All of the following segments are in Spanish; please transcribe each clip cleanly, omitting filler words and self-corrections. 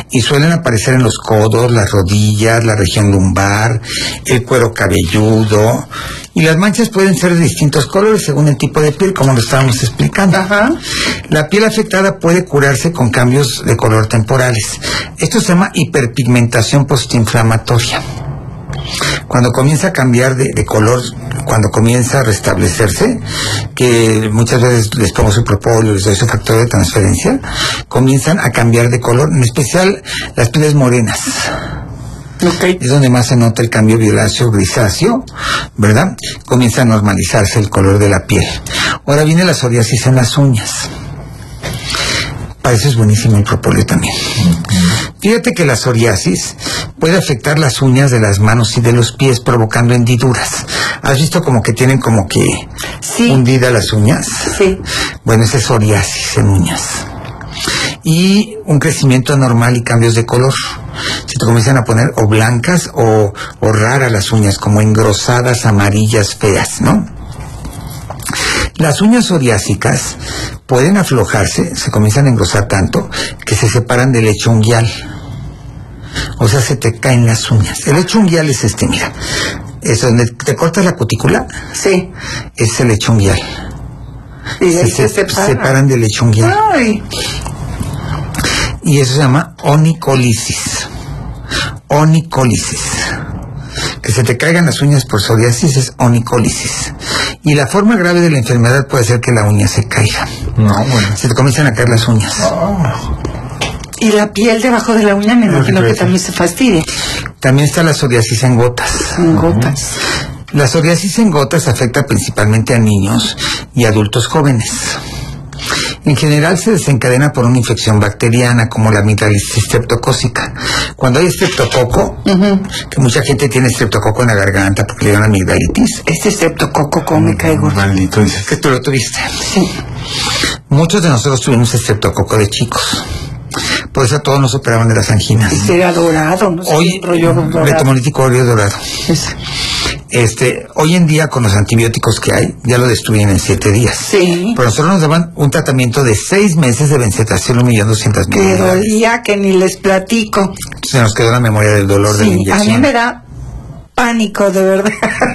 y suelen aparecer en los codos, las rodillas, la región lumbar, el cuero cabelludo, y las manchas pueden ser de distintos colores según el tipo de piel, como lo estábamos explicando. Ajá. La piel afectada puede curarse con cambios de color temporales. Esto se llama hiperpigmentación postinflamatoria. Cuando comienza a cambiar de color, cuando comienza a restablecerse, que muchas veces les pongo su propóleo, les doy su factor de transferencia, comienzan a cambiar de color, en especial las pieles morenas. Okay. Es donde más se nota el cambio violáceo, grisáceo, ¿verdad? Comienza a normalizarse el color de la piel. Ahora viene la psoriasis en las uñas. Para eso es buenísimo el propóleo también. Fíjate que la psoriasis puede afectar las uñas de las manos y de los pies, provocando hendiduras. ¿Has visto como que tienen como que sí. hundidas las uñas? Sí. Bueno, esa es psoriasis en uñas. Y un crecimiento anormal y cambios de color. Se te comienzan a poner o blancas o raras las uñas, como engrosadas, amarillas, feas, ¿no? Las uñas psoriásicas pueden aflojarse, se comienzan a engrosar tanto que se separan del lecho unguial. O sea, se te caen las uñas. El lecho unguial es mira, es donde te cortas la cutícula. Sí. Es el lecho unguial. Y se separan del lecho unguial. Ay. Y eso se llama onicolisis. Onicolisis. Que se te caigan las uñas por psoriasis es onicolisis. Y la forma grave de la enfermedad puede ser que la uña se caiga. No, bueno. Se te comienzan a caer las uñas. Y la piel debajo de la uña me imagino que también se fastidie. También está la psoriasis en gotas. En gotas. La psoriasis en gotas afecta principalmente a niños y adultos jóvenes. En general se desencadena por una infección bacteriana como la amigdalitis streptocócica. Cuando hay estreptococo, que mucha gente tiene estreptococo en la garganta porque le dan amigdalitis. Este estreptococo como me cae gordo. Maldito, dices. Que tú lo tuviste. Sí. Muchos de nosotros tuvimos estreptococo de chicos. Por eso todos nos operaban de las anginas. Y era dorado, no sé. Hoy, rollo dorado. betomolítico óleo dorado. Ese. Hoy en día con los antibióticos que hay, ya lo destruyen en 7 días. Sí. Pero nosotros nos daban un tratamiento de 6 meses de bencetracil 1.200.000. Que dolía, que ni les platico. Se nos quedó la memoria del dolor de la Sí, a inyección. mí me da pánico, de verdad.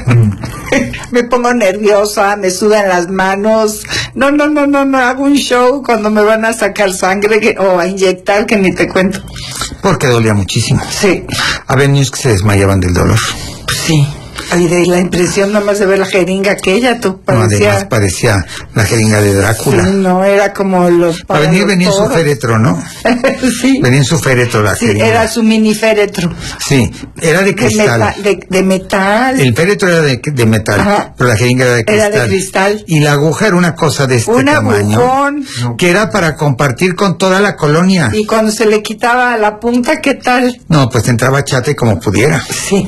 Me pongo nerviosa, me sudan las manos. No, hago un show cuando me van a sacar sangre o a inyectar, que ni te cuento. Porque dolía muchísimo. Sí. Había niños que se desmayaban del dolor. Sí. Y de la impresión nomás de ver la jeringa aquella, tú parecía... No, además parecía la jeringa de Drácula. Sí, no, era como los... Para venir venía en su féretro, ¿no? Sí. Venía en su féretro la Sí, jeringa. era su mini féretro. Sí, era de cristal. De metal. El féretro era de metal, ajá, pero la jeringa era de cristal. Era de cristal. Y la aguja era una cosa de este un tamaño. agujón. Que era para compartir con toda la colonia. Y cuando se le quitaba la punta, ¿qué tal? No, pues entraba chate como pudiera. Sí.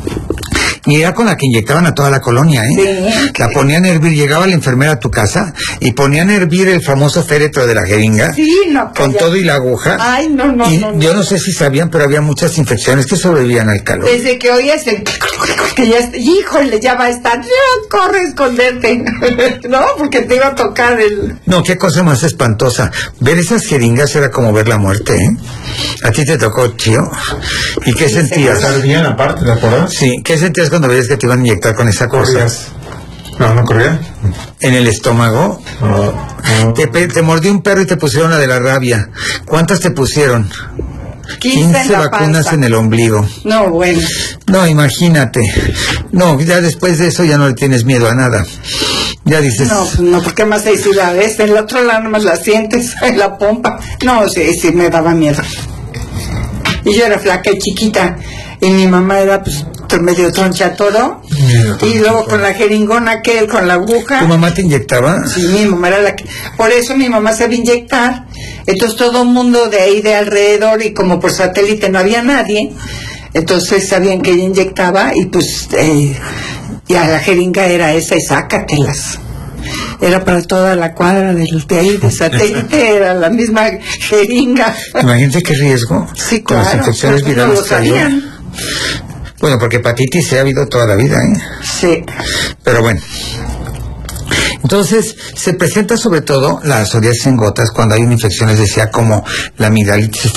Y era con la que inyectaban a toda la colonia, ¿eh? Sí. La ponían a hervir, llegaba la enfermera a tu casa y ponían a hervir el famoso féretro de la jeringa. Sí, no. Con todo y la aguja. Ay, no. Y yo no sé si sabían, pero había muchas infecciones que sobrevivían al calor. Desde que oías el... que ya híjole, ya va a estar... Ya, corre a esconderte. No, porque te iba a tocar el... No, qué cosa más espantosa. Ver esas jeringas era como ver la muerte, ¿eh? A ti te tocó, tío. ¿Y qué sentías? Bien, aparte, ¿te acuerdas? Sí, ¿qué sentías cuando veías que te iban a inyectar con esa cosa? ¿Corrías? No corría. ¿En el estómago? No. Te mordió un perro y te pusieron la de la rabia. ¿Cuántas te pusieron? 15 en la vacunas panza. en el ombligo. No, bueno. No, imagínate. No, ya después de eso ya no le tienes miedo a nada. Ya dices... No, porque más ahí sí la ves, el otro lado nomás la sientes, en la pompa. No, sí, me daba miedo. Y yo era flaca y chiquita, y mi mamá era pues medio tronchatoro, y luego con la jeringona aquel, con la aguja. ¿Tu mamá te inyectaba? Sí, mi mamá era la que... Por eso mi mamá sabía inyectar. Entonces todo el mundo de ahí de alrededor, y como por satélite no había nadie, entonces sabían que ella inyectaba, y pues ya la jeringa era esa, y sácatelas. Era para toda la cuadra de ahí de satélite, era la misma jeringa. Imagínate qué riesgo. Sí, con claro, las infecciones porque no virales lo que hay. sabían. Bueno, porque hepatitis se ha habido toda la vida, ¿eh? Sí. Pero bueno. Entonces, se presenta sobre todo la psoriasis en gotas cuando hay una infección, les decía, como la amigdalitis